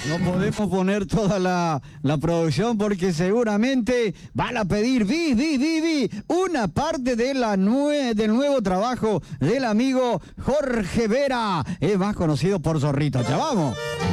No podemos poner toda la producción porque seguramente van a pedir una parte de del nuevo trabajo del amigo Jorge Vera, es más conocido por Zorrito. Ya vamos.